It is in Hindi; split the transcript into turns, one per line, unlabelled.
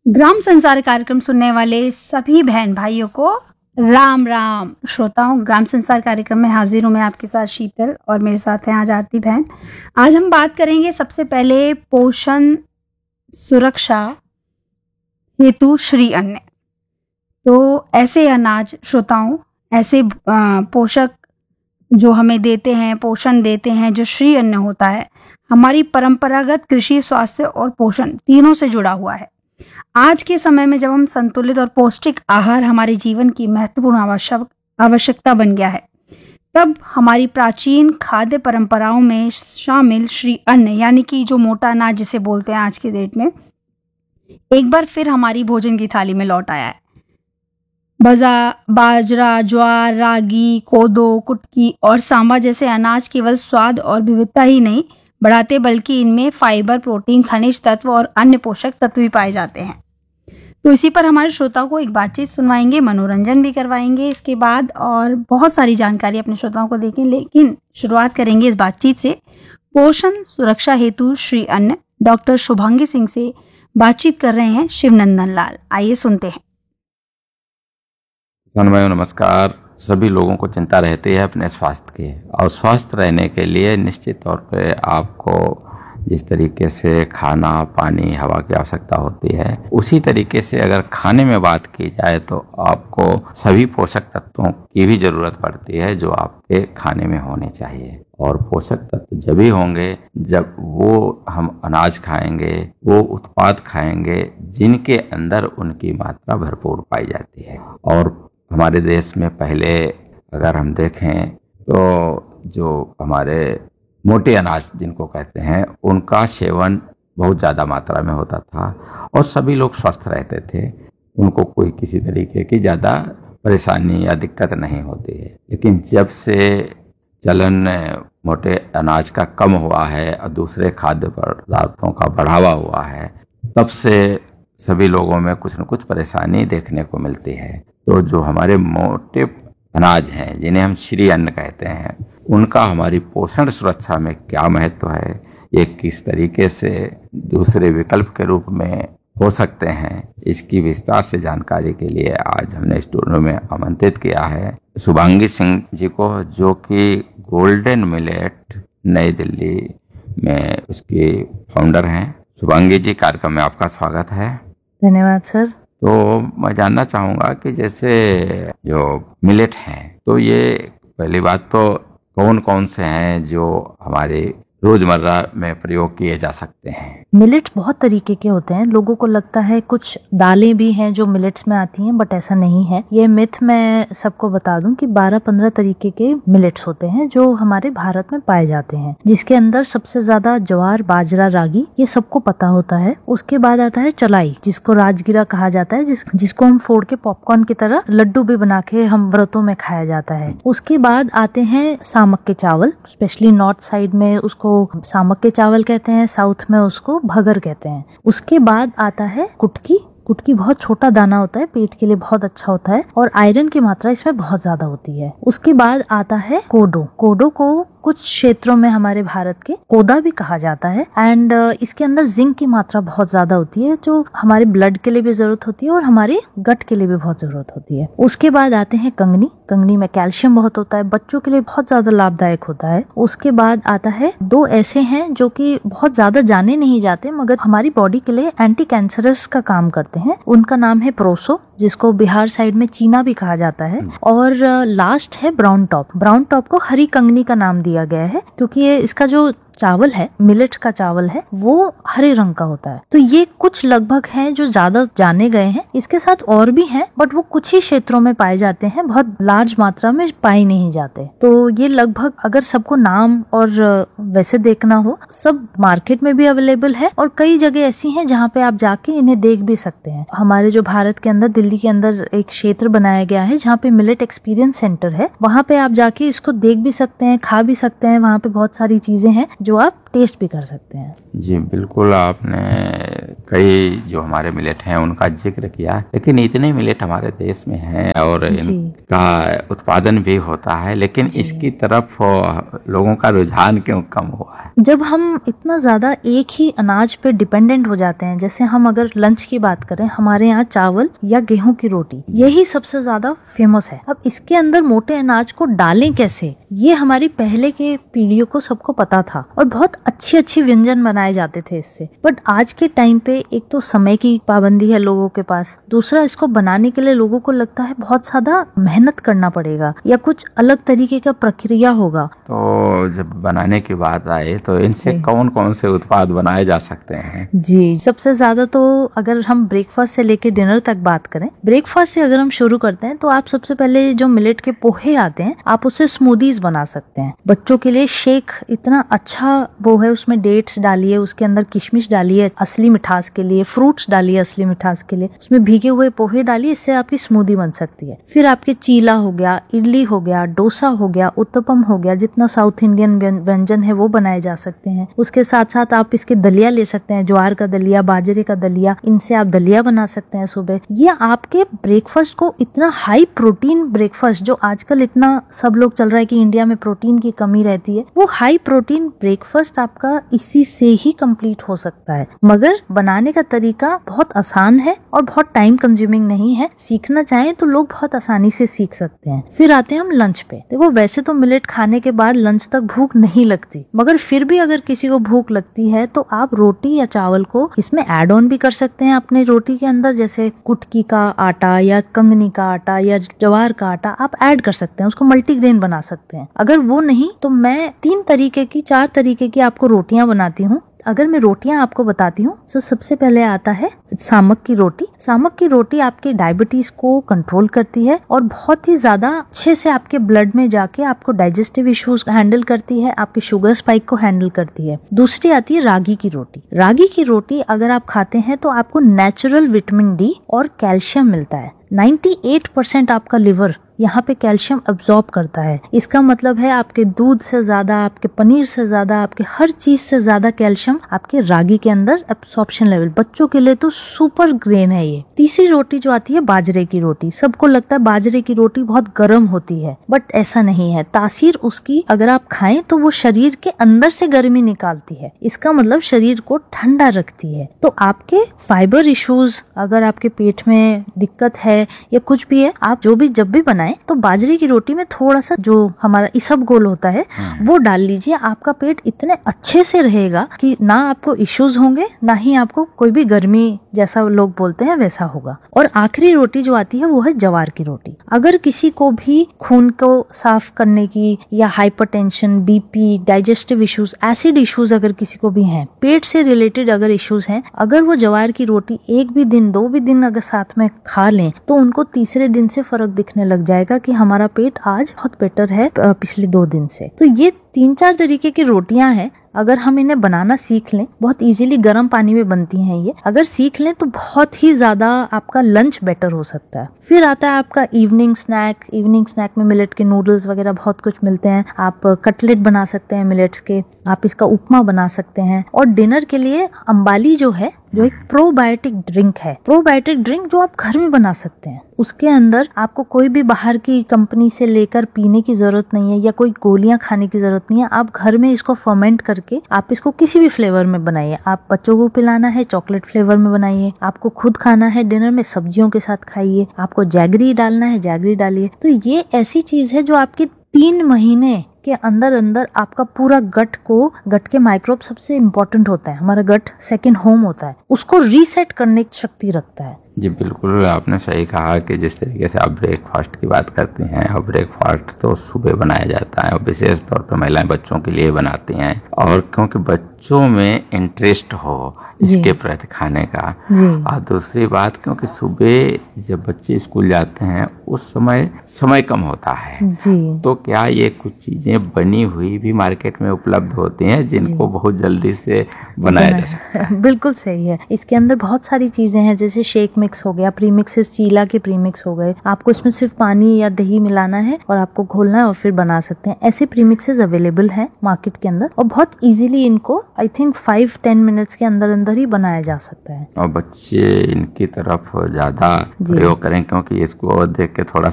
ग्राम संसार कार्यक्रम सुनने वाले सभी बहन भाइयों को राम राम। श्रोताओं, ग्राम संसार कार्यक्रम में हाजिर हूँ मैं आपके साथ शीतल, और मेरे साथ हैं आज आरती बहन। आज हम बात करेंगे सबसे पहले पोषण सुरक्षा हेतु श्री अन्न। तो ऐसे अनाज श्रोताओं, ऐसे पोषक जो हमें देते हैं, पोषण देते हैं, जो श्री अन्न होता है, हमारी परंपरागत कृषि, स्वास्थ्य और पोषण तीनों से जुड़ा हुआ है। आज के समय में जब हम संतुलित और पौष्टिक आहार हमारे जीवन की महत्वपूर्ण आवश्यकता बन गया है, तब हमारी प्राचीन खाद्य परंपराओं में शामिल श्री अन्न यानी कि जो मोटा अनाज जिसे बोलते हैं आज के डेट में, एक बार फिर हमारी भोजन की थाली में लौट आया है। बाजरा, ज्वार, रागी, कोदो, कुटकी और सांबा जैसे अनाज केवल स्वाद और विविधता ही नहीं बढ़ाते, बल्कि इनमें फाइबर, प्रोटीन, खनिज तत्व और अन्य पोषक तत्व भी पाए जाते हैं। तो इसी पर हमारे श्रोताओं को एक बातचीत सुनवाएंगे, मनोरंजन भी करवाएंगे इसके बाद, और बहुत सारी जानकारी अपने श्रोताओं को देंगे। लेकिन शुरुआत करेंगे इस बातचीत से पोषण सुरक्षा हेतु श्री अन्न डॉक्टर शुभांगी सिंह से बातचीत कर रहे हैं शिवनंदन लाल। आइए सुनते हैं।
नमस्कार। सभी लोगों को चिंता रहती है अपने स्वास्थ्य की, और स्वस्थ रहने के लिए निश्चित तौर पे आपको जिस तरीके से खाना, पानी, हवा की आवश्यकता होती है, उसी तरीके से अगर खाने में बात की जाए तो आपको सभी पोषक तत्वों की भी जरूरत पड़ती है जो आपके खाने में होने चाहिए। और पोषक तत्व जब भी होंगे जब वो हम अनाज खाएंगे, वो उत्पाद खाएंगे जिनके अंदर उनकी मात्रा भरपूर पाई जाती है। और हमारे देश में पहले अगर हम देखें तो जो हमारे मोटे अनाज जिनको कहते हैं, उनका सेवन बहुत ज़्यादा मात्रा में होता था और सभी लोग स्वस्थ रहते थे, उनको कोई किसी तरीके की ज़्यादा परेशानी या दिक्कत नहीं होती है। लेकिन जब से चलन मोटे अनाज का कम हुआ है और दूसरे खाद्य पदार्थों का बढ़ावा हुआ है, तब से सभी लोगों में कुछ न कुछ परेशानी देखने को मिलती है। तो जो हमारे मोटे अनाज हैं जिन्हें हम श्री अन्न कहते हैं, उनका हमारी पोषण सुरक्षा में क्या महत्व है, ये किस तरीके से दूसरे विकल्प के रूप में हो सकते हैं, इसकी विस्तार से जानकारी के लिए आज हमने स्टूडियो में आमंत्रित किया है शुभांगी सिंह जी को, जो कि गोल्डन मिलेट नई दिल्ली में उसकी फाउंडर हैं। शुभांगी जी, कार्यक्रम में आपका स्वागत है।
धन्यवाद सर।
तो मैं जानना चाहूँगा कि जैसे जो मिलेट हैं, तो ये पहली बात तो कौन कौन से हैं जो हमारे रोजमर्रा में प्रयोग किए जा सकते हैं?
मिलेट बहुत तरीके के होते हैं। लोगों को लगता है कुछ दालें भी हैं जो मिलेट्स में आती हैं, बट ऐसा नहीं है। ये मिथ मैं सबको बता दूं कि 12-15 तरीके के मिलेट्स होते हैं जो हमारे भारत में पाए जाते हैं, जिसके अंदर सबसे ज्यादा ज्वार, बाजरा, रागी, ये सबको पता होता है। उसके बाद आता है चलाई, जिसको राजगिरा कहा जाता है, जिसको हम फोड़ के पॉपकॉर्न की तरह लड्डू भी बना के हम व्रतों में खाया जाता है। उसके बाद आते हैं सामक के चावल, स्पेशली नॉर्थ साइड में उसको सामक के चावल कहते हैं, साउथ में उसको भगर कहते हैं। उसके बाद आता है कुटकी। कुटकी बहुत छोटा दाना होता है, पेट के लिए बहुत अच्छा होता है और आयरन की मात्रा इसमें बहुत ज्यादा होती है। उसके बाद आता है कोडो। कोडो को कुछ क्षेत्रों में हमारे भारत के कोदा भी कहा जाता है, एंड इसके अंदर जिंक की मात्रा बहुत ज्यादा होती है, जो हमारे ब्लड के लिए भी जरूरत होती है और हमारे गट के लिए भी बहुत जरूरत होती है। उसके बाद आते हैं कंगनी। कंगनी में कैल्शियम बहुत होता है, बच्चों के लिए बहुत ज्यादा लाभदायक होता है। उसके बाद आता है दो ऐसे हैं जो कि बहुत ज्यादा जाने नहीं जाते मगर हमारी बॉडी के लिए एंटी कैंसरस का काम करते हैं। उनका नाम है प्रोसो, जिसको बिहार साइड में चीना भी कहा जाता है। और लास्ट है ब्राउन टॉप। ब्राउन टॉप को हरी कंगनी का नाम दिया गया है क्योंकि ये इसका जो चावल है, मिलेट का चावल है, वो हरे रंग का होता है। तो ये कुछ लगभग हैं जो ज्यादा जाने गए हैं। इसके साथ और भी हैं बट वो कुछ ही क्षेत्रों में पाए जाते हैं, बहुत लार्ज मात्रा में पाए नहीं जाते। तो ये लगभग अगर सबको नाम और वैसे देखना हो, सब मार्केट में भी अवेलेबल है और कई जगह ऐसी हैं जहाँ पे आप जाके इन्हें देख भी सकते हैं। हमारे जो भारत के अंदर, दिल्ली के अंदर एक क्षेत्र बनाया गया है जहाँ पे मिलेट एक्सपीरियंस सेंटर है, वहाँ पे आप जाके इसको देख भी सकते हैं, खा भी सकते हैं। वहाँ पे बहुत सारी चीजें हैं जो आप टेस्ट भी कर सकते हैं।
जी बिल्कुल, आपने कई जो हमारे मिलेट हैं उनका जिक्र किया, लेकिन इतने मिलेट हमारे देश में हैं और इनका उत्पादन भी होता है, लेकिन इसकी तरफ लोगों का रुझान क्यों कम हुआ है?
जब हम इतना ज्यादा एक ही अनाज पे डिपेंडेंट हो जाते हैं, जैसे हम अगर लंच की बात करें, हमारे यहाँ चावल या गेहूं की रोटी यही सबसे ज्यादा फेमस है। अब इसके अंदर मोटे अनाज को डालें कैसे, ये हमारी पहले के पीढ़ियों को सबको पता था और बहुत अच्छी अच्छी व्यंजन बनाए जाते थे इससे। बट आज के टाइम पे एक तो समय की पाबंदी है लोगों के पास, दूसरा इसको बनाने के लिए लोगों को लगता है बहुत ज्यादा मेहनत करना पड़ेगा या कुछ अलग तरीके का प्रक्रिया होगा।
तो जब बनाने की बात आए तो इनसे कौन कौन से उत्पाद बनाए जा सकते हैं?
जी, सबसे ज्यादा तो अगर हम ब्रेकफास्ट से लेके डिनर तक बात करें, ब्रेकफास्ट से अगर हम शुरू करते हैं तो आप सबसे पहले जो मिलेट के पोहे आते हैं आप उससे स्मूदीज बना सकते हैं। बच्चों के लिए शेक इतना अच्छा वो है, उसमें डेट्स डालिए, उसके अंदर किशमिश डालिए असली मिठास के लिए, फ्रूट्स डालिए असली मिठास के लिए, उसमें भीगे हुए पोहे डालिए, इससे आपकी स्मूदी बन सकती है। फिर आपके चीला हो गया, इडली हो गया, डोसा हो गया, उत्तपम हो गया, जितना साउथ इंडियन व्यंजन है वो बनाए जा सकते हैं। उसके साथ साथ आप इसके दलिया ले सकते हैं, ज्वार का दलिया, बाजरे का दलिया, इनसे आप दलिया बना सकते हैं सुबह। ये आपके ब्रेकफास्ट को इतना हाई प्रोटीन ब्रेकफास्ट, जो आजकल इतना सब लोग चल रहा है कि इंडिया में प्रोटीन की कमी रहती है, वो हाई प्रोटीन ब्रेकफास्ट आपका इसी से ही कंप्लीट हो सकता है। मगर बनाने का तरीका बहुत आसान है और बहुत टाइम कंज्यूमिंग नहीं है। सीखना चाहें तो लोग बहुत आसानी से सीख सकते हैं। फिर आते हैं हम लंच पे। देखो, वैसे तो मिलेट खाने के बाद लंच तक भूख नहीं लगती, मगर फिर भी अगर किसी को भूख लगती है तो आप रोटी या चावल को इसमें ऐड ऑन भी कर सकते हैं अपने रोटी के अंदर, जैसे कुटकी का आटा या कंगनी का आटा या ज्वार का आटा आप ऐड कर सकते हैं, उसको मल्टीग्रेन बना सकते हैं। अगर वो नहीं तो मैं 4 तरीके की आपको रोटियां बनाती हूँ। अगर मैं रोटियां आपको बताती हूँ तो सबसे पहले आता है सामक की रोटी। सामक की रोटी आपके डायबिटीज को कंट्रोल करती है और बहुत ही ज्यादा अच्छे से आपके ब्लड में जाके आपको डाइजेस्टिव इश्यूज हैंडल करती है, आपके शुगर स्पाइक को हैंडल करती है। दूसरी आती है रागी की रोटी। रागी की रोटी अगर आप खाते हैं तो आपको नेचुरल विटामिन डी और कैल्शियम मिलता है। 98% आपका लिवर यहाँ पे कैल्शियम अब्सॉर्ब करता है। इसका मतलब है आपके दूध से ज्यादा, आपके पनीर से ज्यादा, आपके हर चीज से ज्यादा कैल्शियम आपके रागी के अंदर एब्सॉर्प्शन लेवल। बच्चों के लिए तो सुपर ग्रेन है ये। तीसरी रोटी जो आती है बाजरे की रोटी। सबको लगता है बाजरे की रोटी बहुत गर्म होती है, बट ऐसा नहीं है। तासीर उसकी अगर आप खाएं तो वो शरीर के अंदर से गर्मी निकालती है, इसका मतलब शरीर को ठंडा रखती है। तो आपके फाइबर इश्यूज, अगर आपके पेट में दिक्कत है या कुछ भी है, आप जो भी जब भी बनाएं तो बाजरे की रोटी में थोड़ा सा जो हमारा इसबगोल होता है वो डाल लीजिए। आपका पेट इतने अच्छे से रहेगा कि ना आपको इश्यूज होंगे, ना ही आपको कोई भी गर्मी जैसा लोग बोलते हैं वैसा होगा। और आखिरी रोटी जो आती है वो है ज्वार की रोटी। अगर किसी को भी खून को साफ करने की या hypertension, BP, digestive issues, acid issues अगर किसी को भी हैं, पेट से रिलेटेड अगर इश्यूज हैं, अगर वो ज्वार की रोटी 1 भी दिन 2 भी दिन अगर साथ में खा लें तो उनको तीसरे दिन से फर्क दिखने लग जाएगा कि हमारा पेट आज बहुत बेटर है पिछले 2 दिन से। तो ये 3-4 तरीके की रोटियां हैं। अगर हम इन्हें बनाना सीख लें, बहुत इजीली गर्म पानी में बनती हैं ये, अगर सीख लें तो बहुत ही ज्यादा आपका लंच बेटर हो सकता है। फिर आता है आपका इवनिंग स्नैक। इवनिंग स्नैक में मिलेट के नूडल्स वगैरह बहुत कुछ मिलते हैं। आप कटलेट बना सकते हैं मिलेट्स के, आप इसका उपमा बना सकते हैं। और डिनर के लिए अंबाली जो है, जो एक प्रोबायोटिक ड्रिंक है, प्रोबायोटिक ड्रिंक जो आप घर में बना सकते हैं। उसके अंदर आपको कोई भी बाहर की कंपनी से लेकर पीने की जरूरत नहीं है या कोई गोलियां खाने की जरूरत नहीं है। आप घर में इसको फर्मेंट करके आप इसको किसी भी फ्लेवर में बनाइए। आप बच्चों को पिलाना है चॉकलेट फ्लेवर में बनाइए, आपको खुद खाना है डिनर में सब्जियों के साथ खाइए, आपको जैगरी डालना है जैगरी डालिए। तो ये ऐसी चीज है जो आपकी 3 महीने के अंदर अंदर आपका पूरा गट के माइक्रोब सबसे इम्पोर्टेंट होता है, हमारा गट सेकंड होम होता है, उसको रीसेट करने की शक्ति रखता है।
जी बिल्कुल, आपने सही कहा कि जिस तरीके से आप ब्रेकफास्ट की बात करती हैं, और ब्रेकफास्ट तो सुबह बनाया जाता है और विशेष तौर पर महिलाएं बच्चों के लिए बनाती हैं, और क्योंकि बच्चों में इंटरेस्ट हो इसके प्रति खाने का। और दूसरी बात, क्योंकि सुबह जब बच्चे स्कूल जाते हैं उस समय कम होता है जी। तो क्या ये कुछ चीजें बनी हुई भी मार्केट में उपलब्ध होती हैं जिनको बहुत जल्दी से बनाया जा सकता है?
बिल्कुल सही है। इसके अंदर बहुत सारी चीजें हैं, जैसे शेक मिक्स हो गया, प्रीमिक्सेस चीला के प्रीमिक्स हो गए, आपको इसमें सिर्फ पानी या दही मिलाना है और आपको घोलना है और फिर बना सकते हैं। ऐसे प्रीमिक्सेस अवेलेबल हैं मार्केट के अंदर और बहुत इजीली इनको आई थिंक 5-10 मिनट्स के अंदर अंदर ही बनाया जा सकता है।
और बच्चे इनकी तरफ ज्यादा प्रयोग करें, क्योंकि इसको देख के थोड़ा